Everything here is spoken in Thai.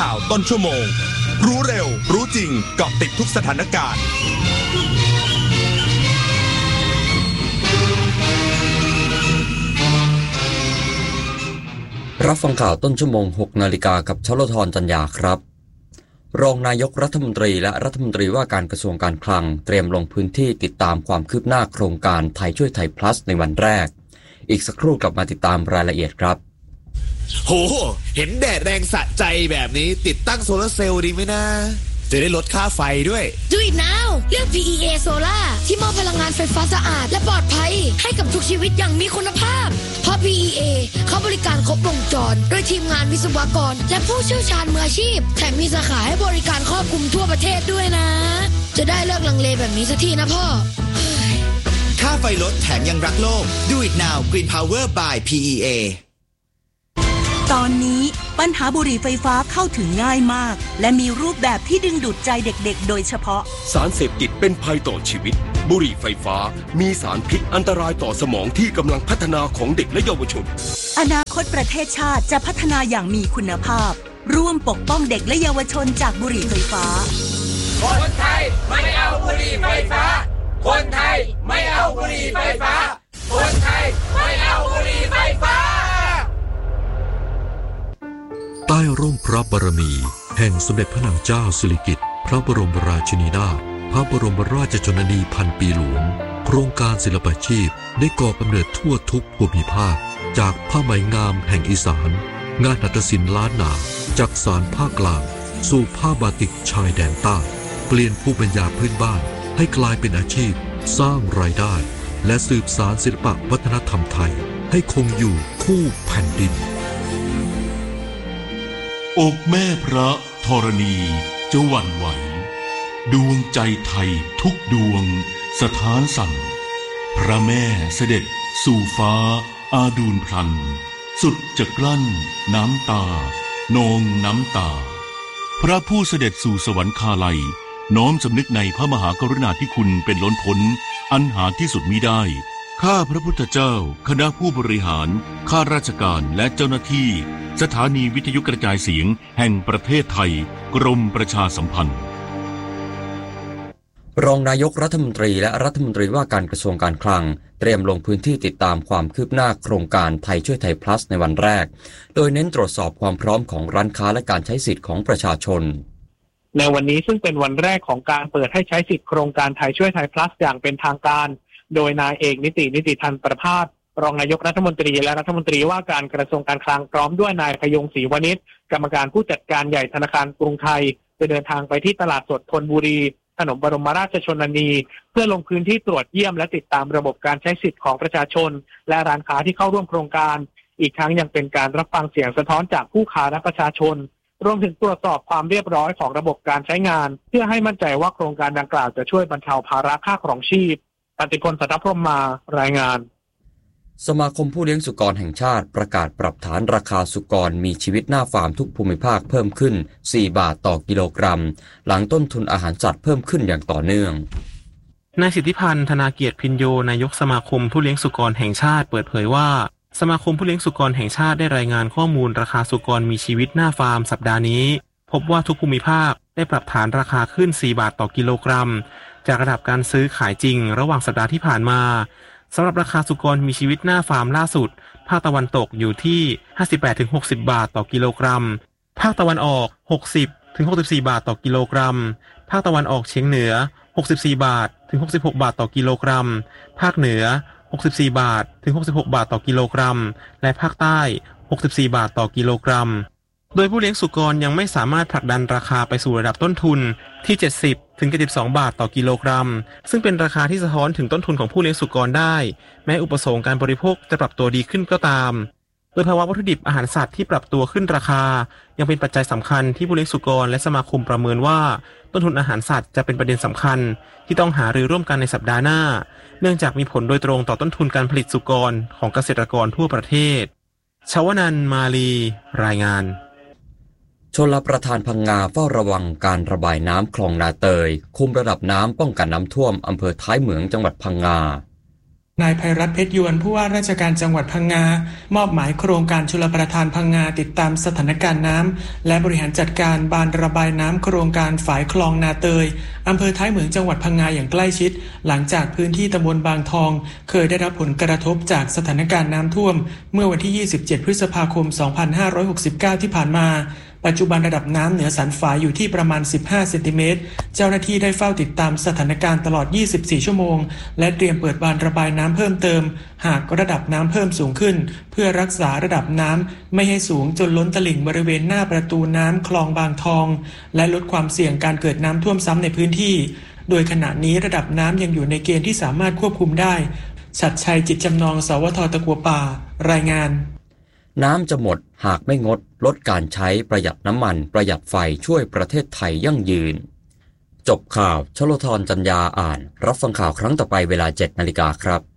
ข่าวต้นชั่วโมงรู้เร็วรู้จริงเกาะติดทุกสถานการณ์รับฟังข่าวต้นชั่วโมง 6 นาฬิกากับชลธร จันยาครับรองนายกรัฐมนตรีและรัฐมนตรีว่าการกระทรวงการคลังเตรียมลงพื้นที่ติดตามความคืบหน้าโครงการไทยช่วยไทย plus ในวันแรกอีกสักครู่กลับมาติดตามรายละเอียดครับโหเห็นแดดแรงสะใจแบบนี้ติดตั้งโซลาร์เซลล์ดีไหมนะจะได้ลดค่าไฟด้วย Do it now เลือก PEA Solar ที่มอบพลังงานไฟฟ้าสะอาดและปลอดภัยให้กับทุกชีวิตอย่างมีคุณภาพเพราะ PEA เขาบริการครบวงจรโดยทีมงานวิศวกรและผู้เชี่ยวชาญมืออาชีพแถมมีสาขาให้บริการครอบคลุมทั่วประเทศด้วยนะจะได้เลิกลังเลแบบนี้สักทีนะพ่อค่าไฟลดแถมยังรักโลก Do it now Green Power by PEA ตอนนี้ปัญหาบุหรี่ไฟฟ้าเข้าถึงง่ายมากและมีรูปแบบที่ดึงดูดใจเด็กๆโดยเฉพาะสารเสพติดเป็นภัยต่อชีวิตบุหรี่ไฟฟ้ามีสารพิษอันตรายต่อสมองที่กำลังพัฒนาของเด็กและเยาวชนอนาคตประเทศชาติจะพัฒนาอย่างมีคุณภาพร่วมปกป้องเด็กและเยาวชนจากบุหรี่ไฟฟ้าคนไทยไม่เอาบุหรี่ไฟฟ้าคนไทยไม่เอาบุหรี่ไฟฟ้าคนไทยไม่เอาบุหรี่ไฟฟ้าใต้ร่มพระบารมีแห่งสมเด็จพระนางเจ้าสิริกิติ์พระบรมราชินีนาถพระบรมราชชนนีพันปีหลวงโครงการศิลปาชีพได้ก่อกำเนิดทั่วทุกภูมิภาคจากผ้าไหมงามแห่งอีสานงานหัตถศิลป์ล้านนาจากสานภาคกลางสู่ผ้าบาติกชายแดนใต้เปลี่ยนภูมิปัญญาพื้นบ้านให้กลายเป็นอาชีพสร้างรายได้และสืบสานศิลปวัฒนธรรมไทยให้คงอยู่คู่แผ่นดินอกแม่พระธรณีจะหวั่นไหวดวงใจไทยทุกดวงสถานสั่นพระแม่เสด็จสู่ฟ้าอาดูลพลันสุดจะกลั้นน้ำตานองน้ำตาพระผู้เสด็จสู่สวรรคาลัยน้อมสำนึกในพระมหากรุณาธิคุณเป็นล้นพ้นอันหาที่สุดมิได้ข้าพระพุทธเจ้าคณะผู้บริหารข้าราชการและเจ้าหน้าที่สถานีวิทยุกระจายเสียงแห่งประเทศไทยกรมประชาสัมพันธ์รองนายกรัฐมนตรีและรัฐมนตรีว่าการกระทรวงการคลังเตรียมลงพื้นที่ติดตามความคืบหน้าโครงการไทยช่วยไทย plus ในวันแรกโดยเน้นตรวจสอบความพร้อมของร้านค้าและการใช้สิทธิของประชาชนในวันนี้ซึ่งเป็นวันแรกของการเปิดให้ใช้สิทธิโครงการไทยช่วยไทย plus อย่างเป็นทางการโดยนายเอกนิติธันประภาสรองนายกรัฐมนตรีและรัฐมนตรีว่าการกระทรวงการคลังพร้อมด้วยนายพยงศรีวณิชกรรมการผู้จัดการใหญ่ธนาคารกรุงไทยจะเดินทางไปที่ตลาดสดธนบุรีถนนบรมราชชนนีเพื่อลงพื้นที่ตรวจเยี่ยมและติดตามระบบการใช้สิทธิ์ของประชาชนและร้านค้าที่เข้าร่วมโครงการอีกทั้งยังเป็นการรับฟังเสียงสะท้อนจากผู้ค้าและประชาชนรวมถึงตรวจสอบความเรียบร้อยของระบบการใช้งานเพื่อให้มั่นใจว่าโครงการดังกล่าวจะช่วยบรรเทาภาระค่าครองชีพปฏิพล สัทธพรหมมารายงานสมาคมผู้เลี้ยงสุกรแห่งชาติประกาศปรับฐานราคาสุกรมีชีวิตหน้าฟาร์มทุกภูมิภาคเพิ่มขึ้น4 บาทต่อกิโลกรัมหลังต้นทุนอาหารสัตว์เพิ่มขึ้นอย่างต่อเนื่องนายสิทธิพันธ์ธนาเกียรติพินโยนายกสมาคมผู้เลี้ยงสุกรแห่งชาติเปิดเผยว่าสมาคมผู้เลี้ยงสุกรแห่งชาติได้รายงานข้อมูลราคาสุกรมีชีวิตหน้าฟาร์มสัปดาห์นี้พบว่าทุกภูมิภาคได้ปรับฐานราคาขึ้น4 บาทต่อกิโลกรัมจากระดับการซื้อขายจริงระหว่างสัปดาห์ที่ผ่านมาสำหรับราคาสุกรมีชีวิตหน้าฟาร์มล่าสุดภาคตะวันตกอยู่ที่ 58-60 บาทต่อกิโลกรัมภาคตะวันออก 60-64 บาทต่อกิโลกรัมภาคตะวันออกเฉียงเหนือ64 บาทถึง66 บาทต่อกิโลกรัมภาคเหนือ64 บาทถึง66 บาทต่อกิโลกรัมและภาคใต้64 บาทต่อกิโลกรัมโดยผู้เลี้ยงสุกรยังไม่สามารถผลักดันราคาไปสู่ระดับต้นทุนที่70 ถึง 72 บาทต่อกิโลกรัมซึ่งเป็นราคาที่สะท้อนถึงต้นทุนของผู้เลี้ยงสุกรได้แม้อุปสงค์การบริโภคจะปรับตัวดีขึ้นก็ตามโดยภาวะวัตถุดิบอาหารสัตว์ที่ปรับตัวขึ้นราคายังเป็นปัจจัยสำคัญที่ผู้เลี้ยงสุกรและสมาคมประเมินว่าต้นทุนอาหารสัตว์จะเป็นประเด็นสำคัญที่ต้องหารือร่วมกันในสัปดาห์หน้าเนื่องจากมีผลโดยตรงต่อต้นทุนการผลิตสุกรของเกษตรกรทั่วประเทศชวนันท์มาลีรายงานชลประทานพังงาเฝ้าระวังการระบายน้ำคลองนาเตยคุมระดับน้ำป้องกันน้ำท่วมอำเภอท้ายเหมืองจังหวัดพังงานายไพรัตน์เพชรยวนผู้ว่าราชการจังหวัดพังงามอบหมายโครงการชลประทานพังงาติดตามสถานการณ์น้ำและบริหารจัดการบานระบายน้ำโครงการฝายคลองนาเตยอำเภอท้ายเหมืองจังหวัดพังงาอย่างใกล้ชิดหลังจากพื้นที่ตำบลบางทองเคยได้รับผลกระทบจากสถานการณ์น้ำท่วมเมื่อวันที่27พฤษภาคม2569ที่ผ่านมาปัจจุบันระดับน้ำเหนือสันฝายอยู่ที่ประมาณ15เซนติเมตรเจ้าหน้าที่ได้เฝ้าติดตามสถานการณ์ตลอด24ชั่วโมงและเตรียมเปิดบานระบายน้ำเพิ่มเติมหากระดับน้ำเพิ่มสูงขึ้นเพื่อรักษาระดับน้ำไม่ให้สูงจนล้นตลิ่งบริเวณหน้าประตูน้ำคลองบางทองและลดความเสี่ยงการเกิดน้ำท่วมซ้ำในพื้นที่โดยขณะนี้ระดับน้ำยังอยู่ในเกณฑ์ที่สามารถควบคุมได้ชัดชัยจิตจำนองสวท.ตะกัวป่ารายงานน้ำจะหมดหากไม่งดลดการใช้ประหยัดน้ำมันประหยัดไฟช่วยประเทศไทยยั่งยืนจบข่าวชโลธรจัญญาอ่านรับฟังข่าวครั้งต่อไปเวลา 7 นาฬิกาครับ